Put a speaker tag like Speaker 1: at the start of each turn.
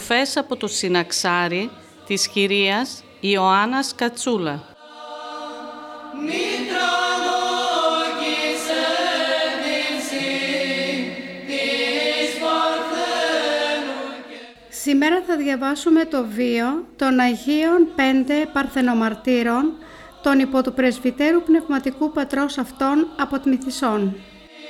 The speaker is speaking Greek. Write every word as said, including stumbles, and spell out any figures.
Speaker 1: στροφές από το Συναξάρι της κυρίας Ιωάννας Κατσούλα.
Speaker 2: Σήμερα θα διαβάσουμε το βίο των Αγίων Πέντε Παρθενομαρτύρων, των υπό του Πρεσβυτέρου Πνευματικού Πατρός αυτών από τη Μυθισόν.